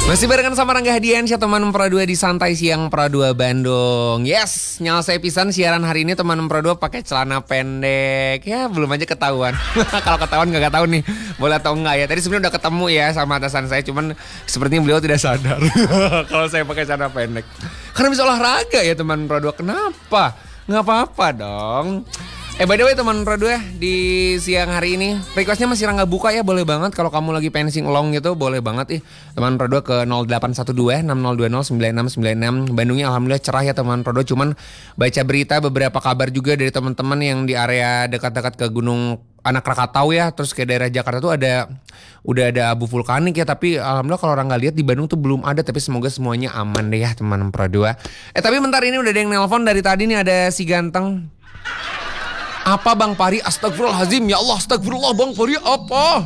Masih barengan sama Rangga Hadiansyah teman Pro 2 di Santai Siang Pro 2 Bandung. Yes, nyalsai pisan siaran hari ini teman Pro 2 pakai celana pendek. Ya belum aja ketahuan. Kalau ketahuan gak tahu nih boleh atau enggak ya. Tadi sebenarnya udah ketemu ya sama atasan saya, cuman sepertinya beliau tidak sadar kalau saya pakai celana pendek. Karena bisa olahraga ya teman Pro 2. Kenapa? Nggak apa-apa dong. By the way teman Pro 2, di siang hari ini requestnya masih Rangga buka ya, boleh banget. Kalau kamu lagi pengen sing along gitu boleh banget teman Pro 2 ke 0812-6020-9696. Bandungnya alhamdulillah cerah ya teman Pro 2. Cuman baca berita beberapa kabar juga dari teman-teman yang di area dekat-dekat ke Gunung Anak Krakatau ya, terus ke daerah Jakarta tuh udah ada abu vulkanik ya. Tapi alhamdulillah kalau Rangga lihat di Bandung tuh belum ada. Tapi semoga semuanya aman deh ya teman Pro 2. Tapi bentar, ini udah ada yang nelpon dari tadi nih, ada si ganteng. Apa Bang Pari? Astagfirullahaladzim, ya Allah, astagfirullah Bang Pari apa?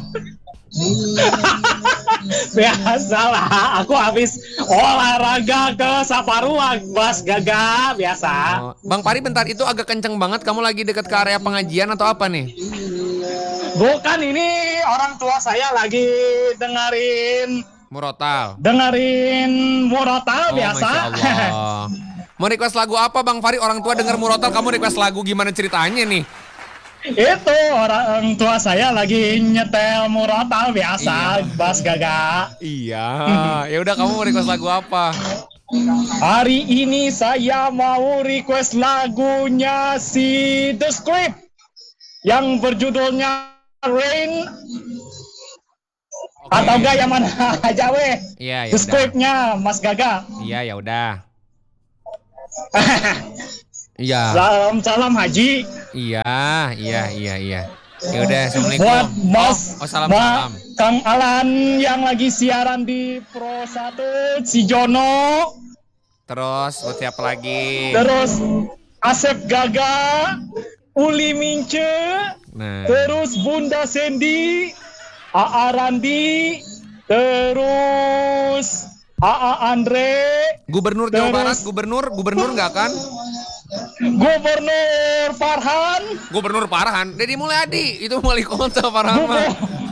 Biasalah, aku habis olahraga ke Saparua, Bas Gaga, biasa. Bang Pari bentar, itu agak kenceng banget. Kamu lagi deket ke area pengajian atau apa nih? Bukan, ini orang tua saya lagi dengerin Murotal biasa. Masya Allah. Mau request lagu apa Bang Fari? Orang tua denger Murotal, kamu request lagu gimana ceritanya nih? Itu orang tua saya lagi nyetel Murotal biasa, iya. Bas Gaga. Iya. Ya udah, kamu mau request lagu apa? Hari ini saya mau request lagunya si The Script yang berjudulnya Rain. Okay. Atau enggak yang mana aja weh? Iya, ya The Script-nya Mas Gaga. Iya, ya udah. Iya. Salam Haji. Iya. Ya udah, assalamualaikum. Buat Mas, salam. Kang Alan yang lagi siaran di Pro 1, si Jono. Terus buat siapa lagi? Terus Asep Gaga, Uli Mince. Nah. Terus Bunda Sandy, AA Randi, terus AA Andre. Gubernur Jawa Barat, gubernur nggak kan? Gubernur Farhan. Deddy Mulyadi, itu wali kota Farhan mah.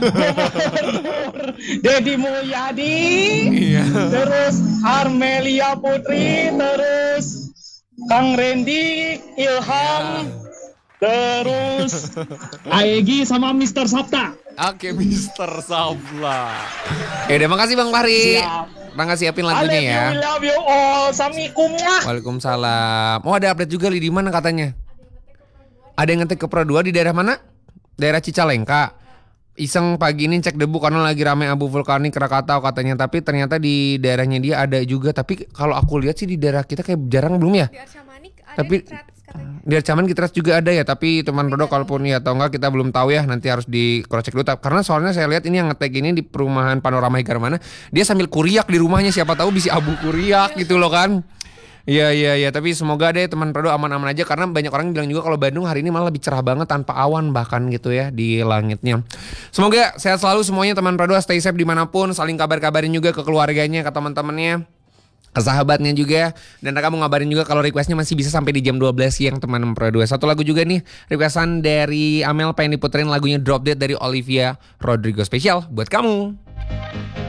Deddy Mulyadi. Iya. Terus Armelia Putri, terus Kang Randy, Ilham. Ya. Terus Aegi sama Mr. Sabta. Oke, Mr. Sabla. Ya udah, makasih Bang Fahri. Bang siapin lagunya ya. I love you all. Assalamualaikum. Waalaikumsalam. Oh, ada update juga di mana katanya? Ada yang ngetik ke Pro 2 di daerah mana? Daerah Cicalengka. Iseng pagi ini cek debu karena lagi rame abu vulkanik Krakatau katanya. Tapi ternyata di daerahnya dia ada juga. Tapi kalau aku lihat sih di daerah kita kayak jarang belum ya? Di Arsyamanik ada, tapi di Arcaman Kitras juga ada ya. Tapi teman Pro 2 kalaupun ya atau enggak kita belum tahu ya. Nanti harus di cross check dulu. Karena soalnya saya lihat ini yang ngetek ini di perumahan Panorama Higar mana. Dia sambil kuriak di rumahnya. Siapa tahu bisa abu kuriak gitu loh kan. Iya. Tapi semoga deh teman Pro 2 aman-aman aja. Karena banyak orang bilang juga kalau Bandung hari ini malah lebih cerah banget tanpa awan bahkan gitu ya di langitnya. Semoga sehat selalu semuanya teman Pro 2. Stay safe dimanapun. Saling kabar-kabarin juga ke keluarganya, ke teman-temannya, ke sahabatnya juga. Dan kamu ngabarin juga kalau requestnya masih bisa sampai di jam 12 siang teman Pro 2. Satu lagu juga nih, requestan dari Amel pengen diputerin lagunya Drop Dead dari Olivia Rodrigo, spesial buat kamu.